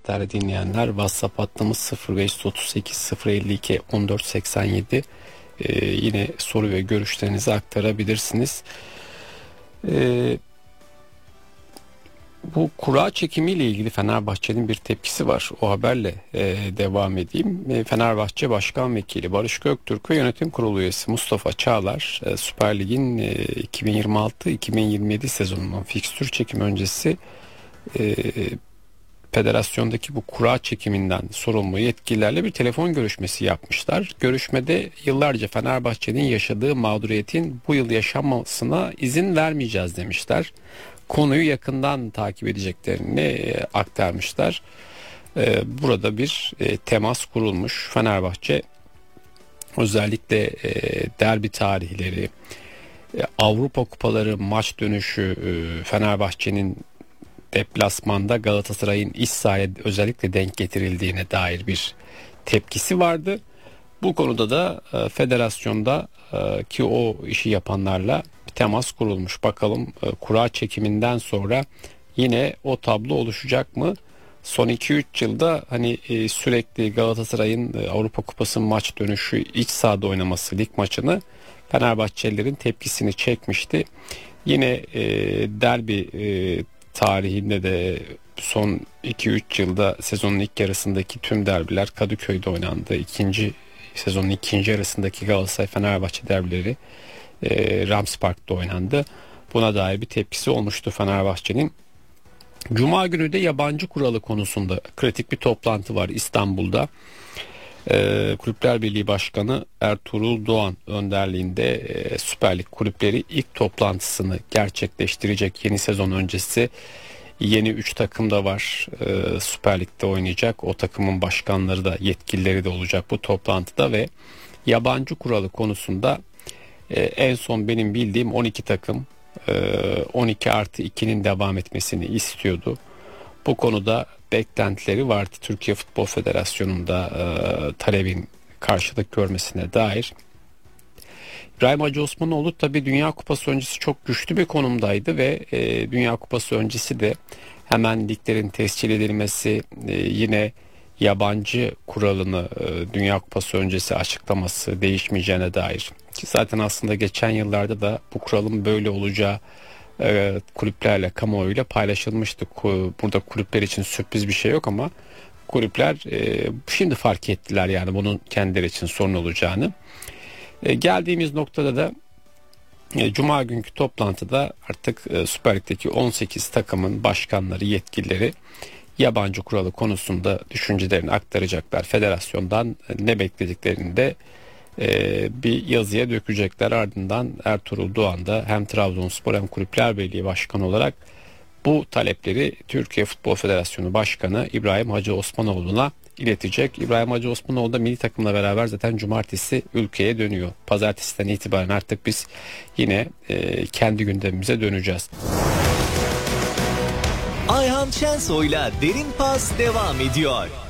değerli dinleyenler. WhatsApp hattımız 0538 052 1487. Yine soru ve görüşlerinizi aktarabilirsiniz. Bu kura çekimiyle ilgili Fenerbahçe'nin bir tepkisi var. O haberle devam edeyim. Fenerbahçe Başkan Vekili Barış Göktürk ve Yönetim Kurulu üyesi Mustafa Çağlar, Süper Lig'in 2026-2027 sezonunun fikstür çekimi öncesi federasyondaki bu kura çekiminden sorumlu yetkililerle bir telefon görüşmesi yapmışlar. Görüşmede yıllarca Fenerbahçe'nin yaşadığı mağduriyetin bu yıl yaşanmasına izin vermeyeceğiz demişler. Konuyu yakından takip edeceklerini aktarmışlar. Burada bir temas kurulmuş. Fenerbahçe özellikle derbi tarihleri, Avrupa Kupaları maç dönüşü, Fenerbahçe'nin deplasmanda Galatasaray'ın iç sahaya özellikle denk getirildiğine dair bir tepkisi vardı. Bu konuda da federasyonda ki o işi yapanlarla bir temas kurulmuş. Bakalım kura çekiminden sonra yine o tablo oluşacak mı? Son 2-3 yılda hani sürekli Galatasaray'ın Avrupa Kupası maç dönüşü iç sahada oynaması lig maçını Fenerbahçelilerin tepkisini çekmişti. Yine derbi tarihinde de son 2-3 yılda sezonun ilk yarısındaki tüm derbiler Kadıköy'de oynandı. Sezonun ikinci yarısındaki Galatasaray Fenerbahçe derbileri Rams Park'ta oynandı. Buna dair bir tepkisi olmuştu Fenerbahçe'nin. Cuma günü de yabancı kuralı konusunda kritik bir toplantı var İstanbul'da. Kulüpler Birliği Başkanı Ertuğrul Doğan önderliğinde Süper Lig kulüpleri ilk toplantısını gerçekleştirecek. Yeni sezon öncesi yeni 3 takım da var Süper Lig'de oynayacak. O takımın başkanları da yetkilileri de olacak bu toplantıda ve yabancı kuralı konusunda en son benim bildiğim 12 takım 12+2'nin devam etmesini istiyordu. Bu konuda beklentileri vardı. Türkiye Futbol Federasyonu'nda talebin karşılık görmesine dair. İbrahim Hacı Osmanoğlu tabii Dünya Kupası öncesi çok güçlü bir konumdaydı ve Dünya Kupası öncesi de hemen liglerin tescil edilmesi, yine yabancı kuralını Dünya Kupası öncesi açıklaması değişmeyeceğine dair. Ki zaten aslında geçen yıllarda da bu kuralın böyle olacağı kulüplerle, kamuoyuyla paylaşılmıştı. Burada kulüpler için sürpriz bir şey yok ama kulüpler şimdi fark ettiler yani bunun kendileri için sorun olacağını. Geldiğimiz noktada da Cuma günkü toplantıda artık Süper Lig'deki 18 takımın başkanları, yetkilileri yabancı kuralı konusunda düşüncelerini aktaracaklar. Federasyondan ne beklediklerini de bir yazıya dökecekler. Ardından Ertuğrul Doğan da hem Trabzonspor hem Kulüpler Birliği Başkanı olarak bu talepleri Türkiye Futbol Federasyonu Başkanı İbrahim Hacı Osmanoğlu'na iletecek. İbrahim Hacı Osmanoğlu da milli takımla beraber zaten cumartesi ülkeye dönüyor. Pazartesiden itibaren artık biz yine kendi gündemimize döneceğiz. Ayhan Şensoy'la Derin Pas devam ediyor.